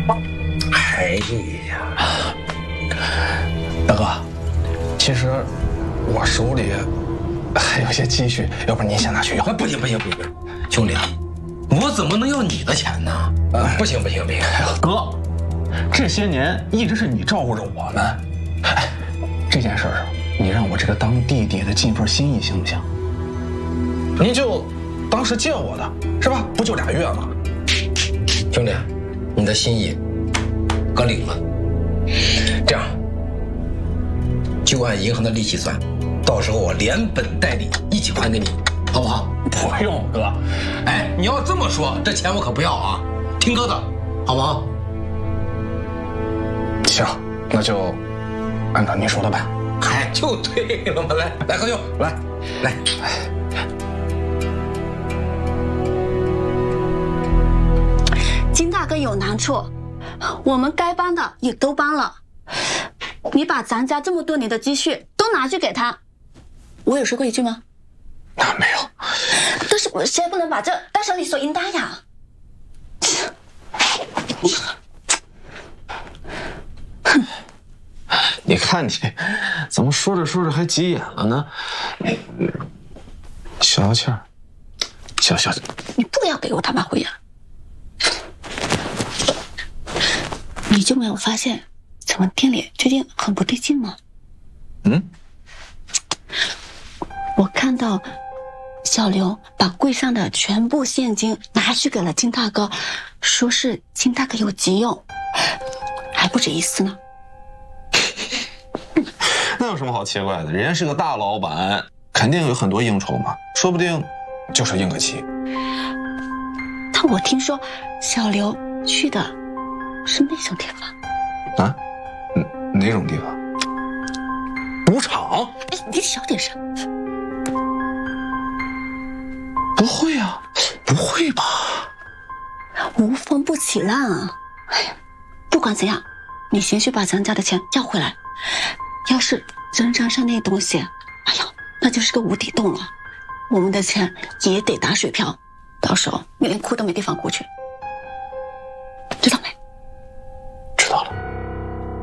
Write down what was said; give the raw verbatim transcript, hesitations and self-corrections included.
哎呀， 大哥，其实我手里还有些积蓄，要不然您先拿去用。 不行不行不行不行，兄弟，我怎么能要你的钱呢？啊，不行不行不行， 哥，这些年一直是你照顾着我们，哎，这件事上你让我这个当弟弟的尽份心意行不行？您就当是借我的，是吧？不就俩月吗？ 兄弟，你的心意哥领了。这样，就按银行的利息算，到时候我连本带利一起还给你，好不好？ 不用，哥。 哎，你要这么说，这钱我可不要啊，听哥的，好不好？ 行，那就按照您说的办。 嗨，就对了嘛！来来，喝酒，来来。 金大哥有难处，我们该帮的也都帮了。你把咱家这么多年的积蓄都拿去给他，我有说过一句吗？ 那没有。 但是我谁也不能把这当成理所应当呀。 你看你，怎么说着说着还急眼了呢？消消气儿，消消气。 你不要给我他妈回眼。你就没有发现，怎么店里最近很不对劲吗？ 嗯， 我看到小刘把柜上的全部现金拿去给了金大哥，说是金大哥有急用，还不止一次呢。 那有什么好奇怪的？人家是个大老板，肯定有很多应酬嘛，说不定就是应个急。 但我听说小刘去的是那种地方啊？嗯，哪种地方？赌场？ 哎，你小点声。 不会啊，不会吧？ 无风不起浪啊！哎呀，不管怎样，你先去把咱家的钱要回来。要是真账上那东西，哎呀，那就是个无底洞了。我们的钱也得打水漂，到时候你连哭都没地方哭去。